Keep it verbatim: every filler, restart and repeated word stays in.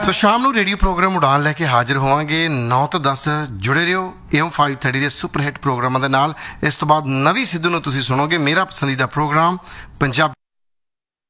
ਸੋ ਸ਼ਾਮ ਨੂੰ radio programme ਉਡਾਨ ਲੈ ਕੇ ਹਾਜ਼ਰ ਹੋਵਾਂਗੇ ਨੌ ਤੋਂ ਦਸ। ਜੁੜੇ ਰਹੋ ਏਐਮ ਫਾਈਵ ਥਰਟੀ ਦੇ ਸੁਪਰ ਹਿੱਟ ਪ੍ਰੋਗਰਾਮਾਂ ਦੇ ਨਾਲ। ਇਸ ਤੋਂ ਬਾਅਦ ਨਵੀਂ ਸਿੱਧੂ ਨੂੰ ਤੁਸੀਂ ਸੁਣੋਗੇ, ਮੇਰਾ ਪਸੰਦੀਦਾ ਪ੍ਰੋਗਰਾਮ ਪੰਜਾਬੀ।